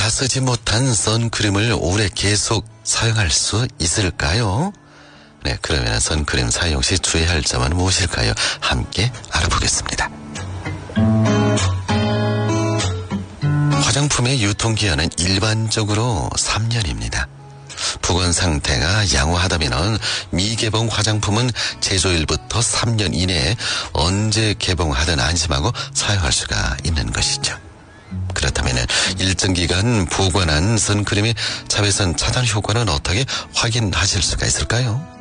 다 쓰지 못한 선크림을 오래 계속 사용할 수 있을까요? 네, 그러면 선크림 사용 시 주의해야 할 점은 무엇일까요? 함께 알아보겠습니다. 화장품의 유통기한은 일반적으로 3년입니다. 보관 상태가 양호하다면 미개봉 화장품은 제조일부터 3년 이내에 언제 개봉하든 안심하고 사용할 수가 있는 것이죠. 그렇다면 일정 기간 보관한 선크림의 자외선 차단 효과는 어떻게 확인하실 수가 있을까요?